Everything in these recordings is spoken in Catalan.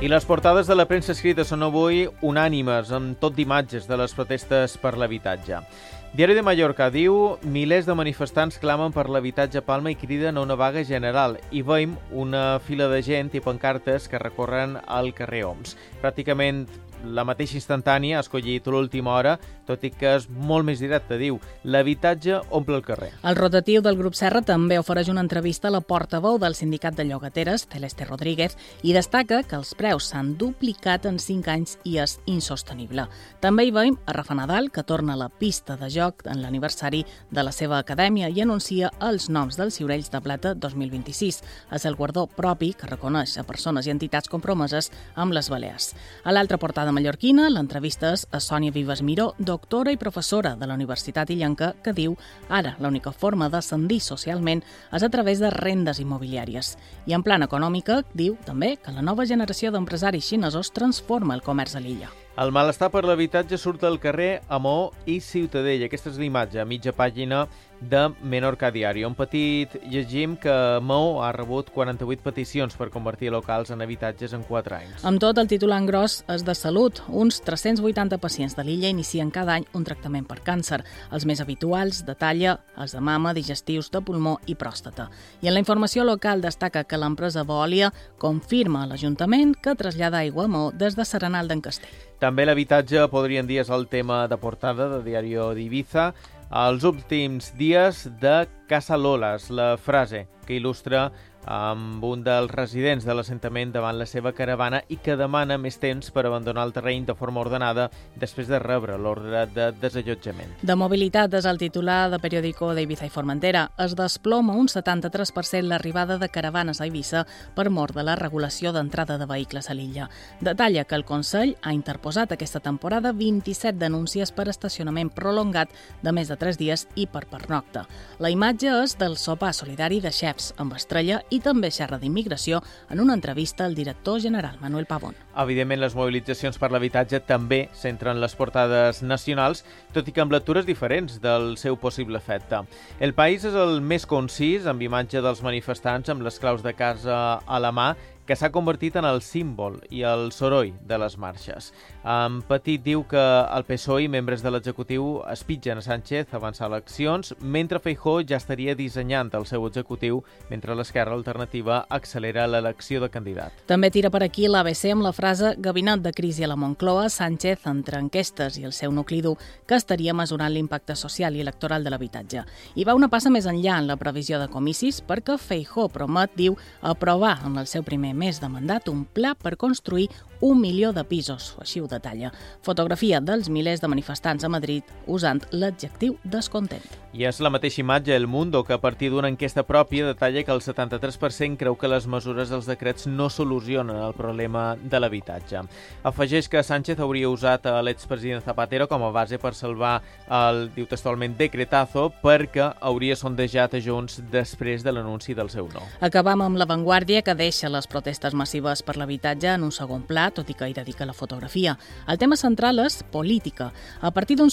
I les portades de la premsa escrita són avui unànimes, amb tot d'imatges de les protestes per l'habitatge. Diari de Mallorca diu: milers de manifestants clamen per l'habitatge a Palma i criden a una vaga general. I veiem una fila de gent i pancartes que recorren al carrer Oms. Pràcticament la mateixa instantània ha escollit l'última hora, tot i que és molt més directe, diu: l'habitatge omple el carrer. El rotatiu del Grup Serra també ofereix una entrevista a la portaveu del sindicat de llogateres, Celeste Rodríguez, i destaca que els preus s'han duplicat en 5 anys i és insostenible. També hi veiem a Rafa Nadal, que torna a la pista de joc en l'aniversari de la seva acadèmia i anuncia els noms dels Ciurells de Plata 2026. És el guardó propi que reconeix a persones i entitats compromeses amb les Balears. A l'altra portada mallorquina, l'entrevista és a Sònia Vives Miró, doctora i professora de la Universitat Illenca, que diu ara l'única forma d'ascendir socialment és a través de rendes immobiliàries. I en plan econòmica, diu també que la nova generació d'empresaris xinesos transforma el comerç a l'illa. El malestar per l'habitatge surt al carrer a Maó i Ciutadella. Aquesta és l'imatge a mitja pàgina de Menorca Diari. On petit llegim que Maó ha rebut 48 peticions per convertir locals en habitatges en 4 anys. Amb tot, el titular en gros és de salut. Uns 380 pacients de l'illa inicien cada any un tractament per càncer. Els més habituals detalla els de mama, digestius, de pulmó i pròstata. I en la informació local destaca que l'empresa Veolia confirma a l'Ajuntament que trasllada aigua a Maó des de Serenal d'en Castell. També l'habitatge, podrien dir, és el tema de portada de Diario d'Ibiza. Els últims dies de Casa Lolas, la frase que il·lustra amb un dels residents de l'assentament davant la seva caravana i que demana més temps per abandonar el terreny de forma ordenada després de rebre l'ordre de desallotjament. De mobilitat és el titular de Periódico d'Ibiza i Formentera. Es desploma un 73% l'arribada de caravanes a Eivissa per mor de la regulació d'entrada de vehicles a l'illa. Detalla que el Consell ha interposat aquesta temporada 27 denúncies per estacionament prolongat de més de 3 dies i per pernocta. La imatge és del sopar solidari de xefs amb estrella i també xerra d'immigració en una entrevista al director general Manuel Pavón. Evidentment, les mobilitzacions per l'habitatge també centren les portades nacionals, tot i que amb lectures diferents del seu possible efecte. El País és el més concís, amb imatge dels manifestants amb les claus de casa a la mà, que s'ha convertit en el símbol i el soroll de les marxes. En petit diu que el PSOE i membres de l'executiu espitgen a Sánchez a avançar eleccions, mentre Feijóo ja estaria dissenyant el seu executiu, mentre l'Esquerra Alternativa accelera l'elecció de candidat. També tira per aquí l'ABC amb la frase «Gabinet de crisi a la Moncloa, Sánchez entre enquestes i el seu nucli dur que estaria mesurant l'impacte social i electoral de l'habitatge». I va una passa més enllà en la previsió de comicis perquè Feijóo promet, diu, aprovar en el seu primer mes de mandat un pla per construir 1 milió de pisos, així ho detalla. Fotografia dels milers de manifestants a Madrid usant l'adjectiu descontent. I és la mateixa imatge El Mundo, que a partir d'una enquesta pròpia detalla que el 73% creu que les mesures dels decrets no solucionen el problema de l'habitatge. Afegeix que Sánchez hauria usat l'expresident Zapatero com a base per salvar el, diu textualment, decretazo, perquè hauria sondejat a Junts després de l'anunci del seu no. Acabam amb La Vanguardia, que deixa les protestes massives per l'habitatge en un segon pla, tot i que hi dedica la fotografia. El tema central és política. A partir d'un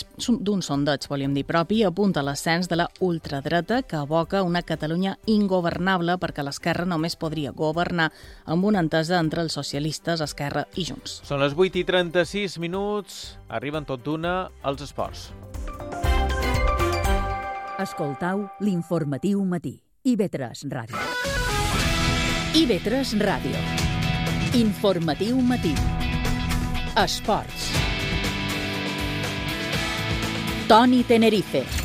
sondeig, volíem dir propi, apunta l'ascens de la ultradreta que aboca una Catalunya ingovernable perquè l'esquerra només podria governar amb una entesa entre els socialistes, Esquerra i Junts. Són les 8:36, arriben tot d'una als esports. Escoltau l'informatiu matí. IB3 Ràdio. IB3 Ràdio. Informatiu matí. Esports. Toni Tenerife.